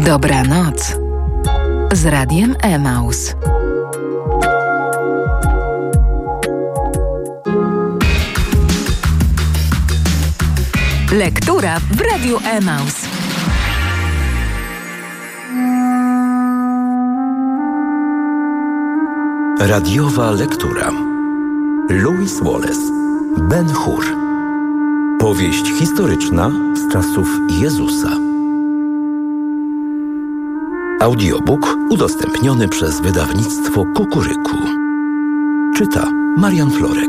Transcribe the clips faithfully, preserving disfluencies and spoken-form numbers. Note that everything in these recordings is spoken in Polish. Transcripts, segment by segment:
Dobranoc z Radiem Emaus. Lektura w Radiu Emaus. Radiowa lektura. Lewis Wallace, Ben-Hur. Powieść historyczna z czasów Jezusa. Audiobook udostępniony przez wydawnictwo Kukuryku. Czyta Marian Florek.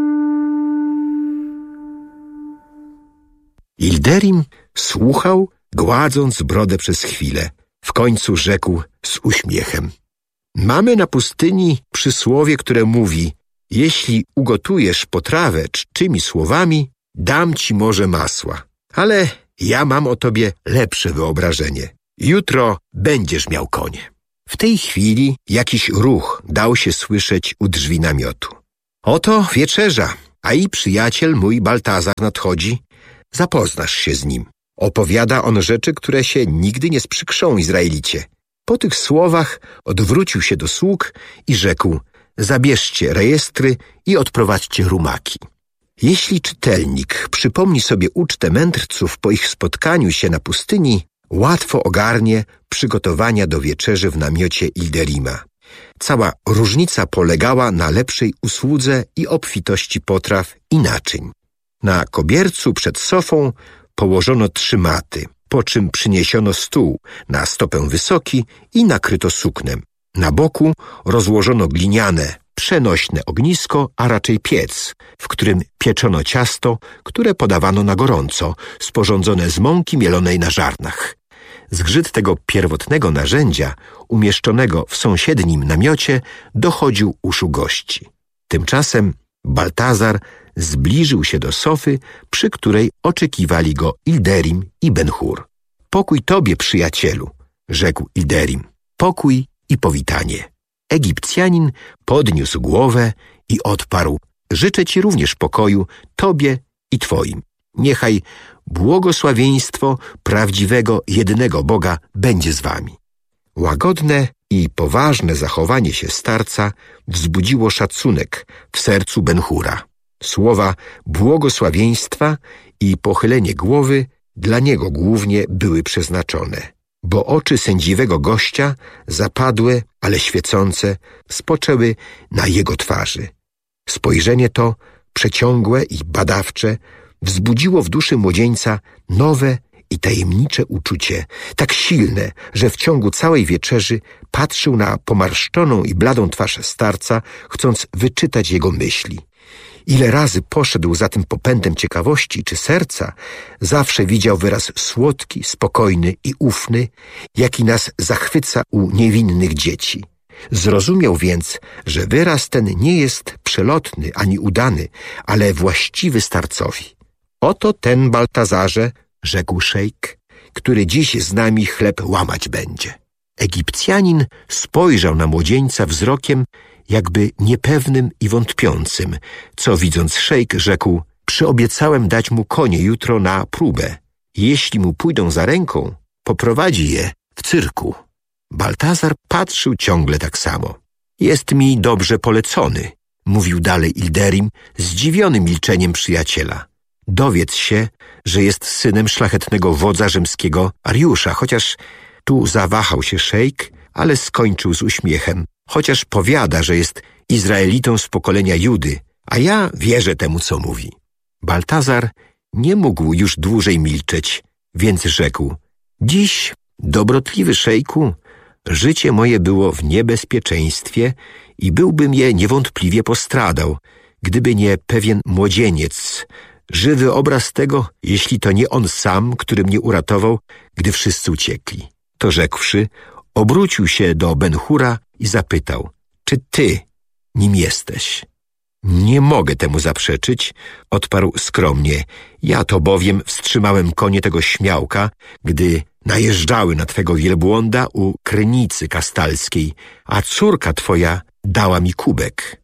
Ilderim słuchał, gładząc brodę przez chwilę. W końcu rzekł z uśmiechem: mamy na pustyni przysłowie, które mówi: jeśli ugotujesz potrawę czczymi słowami, dam ci może masła. Ale ja mam o tobie lepsze wyobrażenie. Jutro będziesz miał konie. W tej chwili jakiś ruch dał się słyszeć u drzwi namiotu. Oto wieczerza, a i przyjaciel mój Baltazar nadchodzi. Zapoznasz się z nim. Opowiada on rzeczy, które się nigdy nie sprzykrzą Izraelicie. Po tych słowach odwrócił się do sług i rzekł: zabierzcie rejestry i odprowadźcie rumaki. Jeśli czytelnik przypomni sobie ucztę mędrców po ich spotkaniu się na pustyni, łatwo ogarnie przygotowania do wieczerzy w namiocie Ilderima. Cała różnica polegała na lepszej usłudze i obfitości potraw i naczyń. Na kobiercu przed sofą położono trzy maty, po czym przyniesiono stół na stopę wysoki i nakryto suknem. Na boku rozłożono gliniane, przenośne ognisko, a raczej piec, w którym pieczono ciasto, które podawano na gorąco, sporządzone z mąki mielonej na żarnach. Zgrzyt tego pierwotnego narzędzia, umieszczonego w sąsiednim namiocie, dochodził uszu gości. Tymczasem Baltazar zbliżył się do sofy, przy której oczekiwali go Ilderim i Ben-Hur. Pokój tobie, przyjacielu, rzekł Ilderim. Pokój i powitanie. Egipcjanin podniósł głowę i odparł: życzę ci również pokoju, tobie i twoim. Niechaj błogosławieństwo prawdziwego, jedynego Boga będzie z wami. Łagodne i poważne zachowanie się starca wzbudziło szacunek w sercu Ben-Hura. Słowa błogosławieństwa i pochylenie głowy dla niego głównie były przeznaczone, bo oczy sędziwego gościa, zapadłe, ale świecące, spoczęły na jego twarzy. Spojrzenie to, przeciągłe i badawcze, wzbudziło w duszy młodzieńca nowe i tajemnicze uczucie, tak silne, że w ciągu całej wieczerzy patrzył na pomarszczoną i bladą twarz starca, chcąc wyczytać jego myśli. Ile razy poszedł za tym popędem ciekawości czy serca, zawsze widział wyraz słodki, spokojny i ufny, jaki nas zachwyca u niewinnych dzieci. Zrozumiał więc, że wyraz ten nie jest przelotny ani udany, ale właściwy starcowi. Oto ten, Baltazarze, rzekł szejk, który dziś z nami chleb łamać będzie. Egipcjanin spojrzał na młodzieńca wzrokiem jakby niepewnym i wątpiącym, co widząc szejk rzekł: przyobiecałem dać mu konie jutro na próbę. Jeśli mu pójdą za ręką, poprowadzi je w cyrku. Baltazar patrzył ciągle tak samo. Jest mi dobrze polecony, mówił dalej Ilderim, zdziwiony milczeniem przyjaciela. Dowiedz się, że jest synem szlachetnego wodza rzymskiego Ariusza, chociaż tu zawahał się szejk, ale skończył z uśmiechem. Chociaż powiada, że jest Izraelitą z pokolenia Judy, a ja wierzę temu, co mówi. Baltazar nie mógł już dłużej milczeć, więc rzekł: dziś, dobrotliwy szejku, życie moje było w niebezpieczeństwie i byłbym je niewątpliwie postradał, gdyby nie pewien młodzieniec, żywy obraz tego, jeśli to nie on sam, który mnie uratował, gdy wszyscy uciekli. To rzekłszy, obrócił się do Ben-Hura i zapytał: czy ty nim jesteś? Nie mogę temu zaprzeczyć, odparł skromnie. Ja to bowiem wstrzymałem konie tego śmiałka, gdy najeżdżały na twego wielbłąda u Krynicy Kastalskiej, a córka twoja dała mi kubek.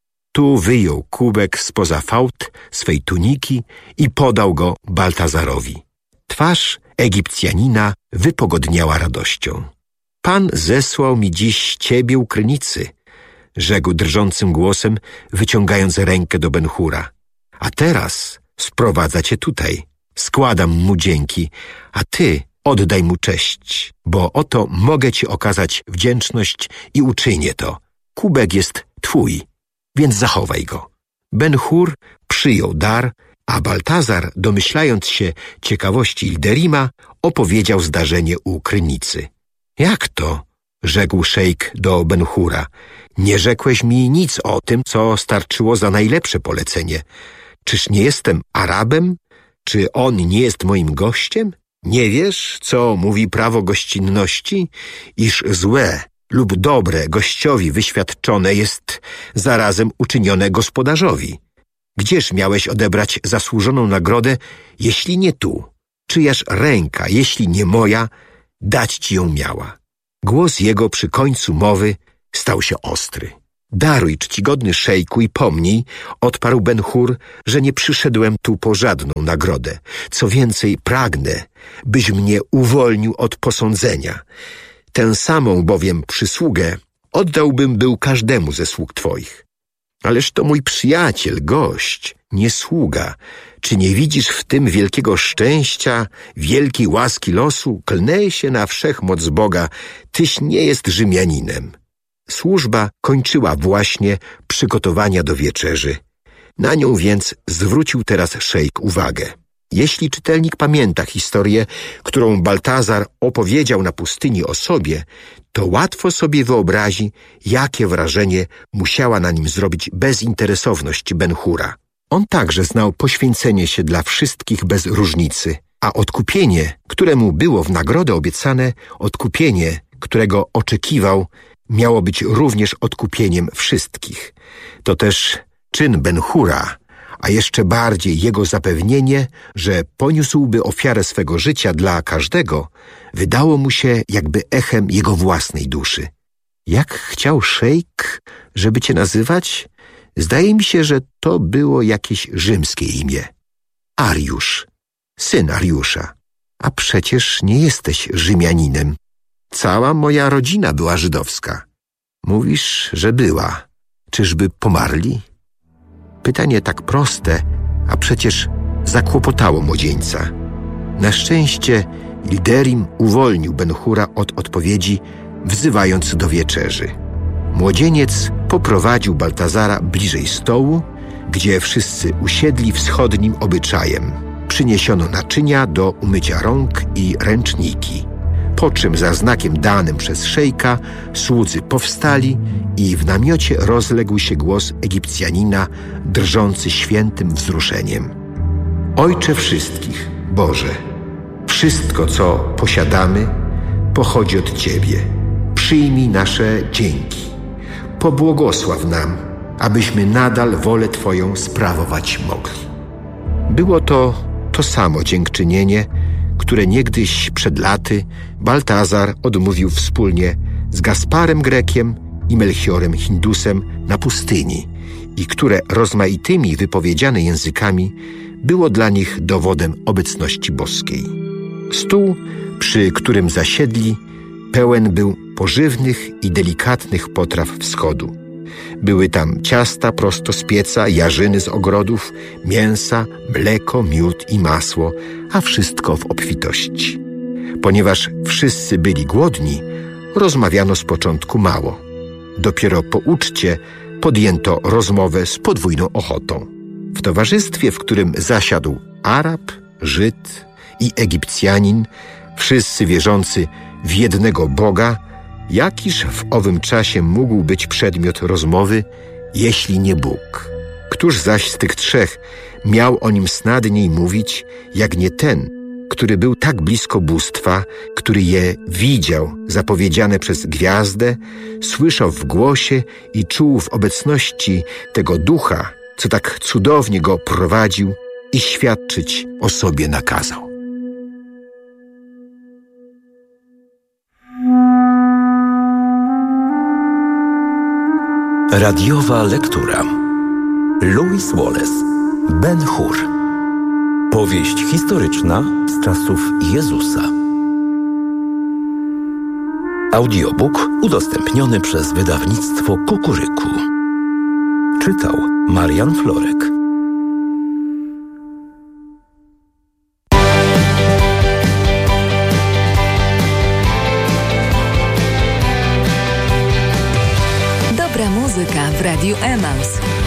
Tu wyjął kubek spoza fałd swej tuniki i podał go Baltazarowi. Twarz Egipcjanina wypogodniała radością. Pan zesłał mi dziś ciebie u krynicy, rzekł drżącym głosem, wyciągając rękę do Ben-Hura. A teraz sprowadza cię tutaj. Składam mu dzięki, a ty oddaj mu cześć, bo oto mogę ci okazać wdzięczność i uczynię to. Kubek jest twój, więc zachowaj go. Ben-Hur przyjął dar, a Baltazar, domyślając się ciekawości Ilderima, opowiedział zdarzenie u krynicy. Jak to? Rzekł szejk do Ben-Hura. Nie rzekłeś mi nic o tym, co starczyło za najlepsze polecenie. Czyż nie jestem Arabem? Czy on nie jest moim gościem? Nie wiesz, co mówi prawo gościnności? Iż złe lub dobre gościowi wyświadczone jest zarazem uczynione gospodarzowi. Gdzież miałeś odebrać zasłużoną nagrodę, jeśli nie tu? Czyjaż ręka, jeśli nie moja, dać ci ją miała? Głos jego przy końcu mowy stał się ostry. Daruj, czcigodny szejku, i pomnij, odparł Ben-Hur, że nie przyszedłem tu po żadną nagrodę. Co więcej, pragnę, byś mnie uwolnił od posądzenia. Tę samą bowiem przysługę oddałbym był każdemu ze sług twoich. Ależ to mój przyjaciel, gość, nie sługa. Czy nie widzisz w tym wielkiego szczęścia, wielkiej łaski losu? Klnę się na wszechmoc Boga, tyś nie jest Rzymianinem. Służba kończyła właśnie przygotowania do wieczerzy. Na nią więc zwrócił teraz szejk uwagę. Jeśli czytelnik pamięta historię, którą Baltazar opowiedział na pustyni o sobie, to łatwo sobie wyobrazi, jakie wrażenie musiała na nim zrobić bezinteresowność Ben-Hura. On także znał poświęcenie się dla wszystkich bez różnicy, a odkupienie, które mu było w nagrodę obiecane, odkupienie, którego oczekiwał, miało być również odkupieniem wszystkich. To też czyn Ben-Hura, a jeszcze bardziej jego zapewnienie, że poniósłby ofiarę swego życia dla każdego, wydało mu się jakby echem jego własnej duszy. Jak chciał szejk, żeby cię nazywać? Zdaje mi się, że to było jakieś rzymskie imię. Ariusz, syn Ariusza. A przecież nie jesteś Rzymianinem. Cała moja rodzina była żydowska. Mówisz, że była. Czyżby pomarli? Pytanie tak proste, a przecież zakłopotało młodzieńca. Na szczęście Ilderim uwolnił Ben-Hura od odpowiedzi, wzywając do wieczerzy. Młodzieniec poprowadził Baltazara bliżej stołu, gdzie wszyscy usiedli wschodnim obyczajem. Przyniesiono naczynia do umycia rąk i ręczniki, po czym za znakiem danym przez szejka słudzy powstali i w namiocie rozległ się głos Egipcjanina, drżący świętym wzruszeniem. Ojcze wszystkich, Boże, wszystko, co posiadamy, pochodzi od Ciebie. Przyjmij nasze dzięki. Pobłogosław nam, abyśmy nadal wolę Twoją sprawować mogli. Było to to samo dziękczynienie, które niegdyś przed laty Baltazar odmówił wspólnie z Gasparem Grekiem i Melchiorem Hindusem na pustyni i które rozmaitymi wypowiedziane językami było dla nich dowodem obecności boskiej. Stół, przy którym zasiedli, pełen był pożywnych i delikatnych potraw wschodu. Były tam ciasta prosto z pieca, jarzyny z ogrodów, mięsa, mleko, miód i masło, a wszystko w obfitości. Ponieważ wszyscy byli głodni, rozmawiano z początku mało. Dopiero po uczcie podjęto rozmowę z podwójną ochotą. W towarzystwie, w którym zasiadł Arab, Żyd i Egipcjanin, wszyscy wierzący w jednego Boga, jakiż w owym czasie mógł być przedmiot rozmowy, jeśli nie Bóg? Któż zaś z tych trzech miał o nim snadniej mówić, jak nie ten, który był tak blisko bóstwa, który je widział zapowiedziane przez gwiazdę, słyszał w głosie i czuł w obecności tego ducha, co tak cudownie go prowadził i świadczyć o sobie nakazał. Radiowa lektura. Louis Wallace, Ben-Hur. Powieść historyczna z czasów Jezusa. Audiobook udostępniony przez wydawnictwo Kukuryku. Czytał Marian Florek. Dobra muzyka w Radiu Emaus.